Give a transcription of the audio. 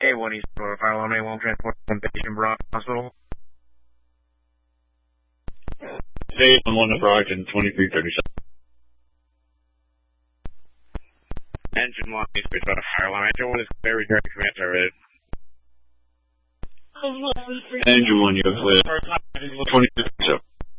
K1 East Florida, fire alarm 1 transport from patient Broad Hospital. K11 to Brighton, 2337. Engine 1 East Florida, fire alarm. Engine 1 is clear, return to command service. Engine 1, you have clear. 2337.